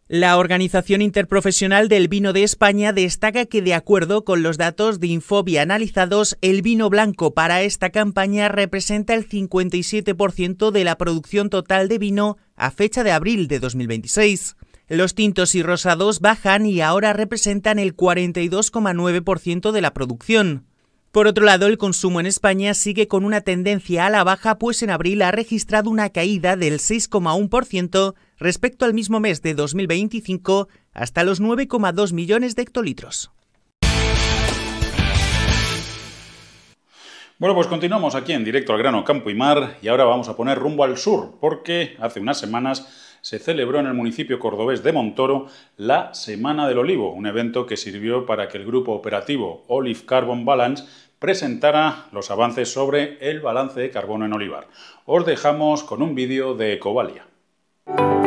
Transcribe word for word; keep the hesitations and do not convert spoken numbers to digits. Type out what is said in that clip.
La Organización Interprofesional del Vino de España destaca que, de acuerdo con los datos de Infobia analizados, el vino blanco para esta campaña representa el cincuenta y siete por ciento de la producción total de vino a fecha de abril de dos mil veintiséis. Los tintos y rosados bajan y ahora representan el cuarenta y dos coma nueve por ciento de la producción. Por otro lado, el consumo en España sigue con una tendencia a la baja, pues en abril ha registrado una caída del seis coma uno por ciento respecto al mismo mes de dos mil veinticinco, hasta los nueve coma dos millones de hectolitros. Bueno, pues continuamos aquí en Directo al Grano, Campo y Mar, y ahora vamos a poner rumbo al sur, porque hace unas semanas se celebró en el municipio cordobés de Montoro la Semana del Olivo, un evento que sirvió para que el grupo operativo Olive Carbon Balance presentara los avances sobre el balance de carbono en olivar. Os dejamos con un vídeo de Ecovalia.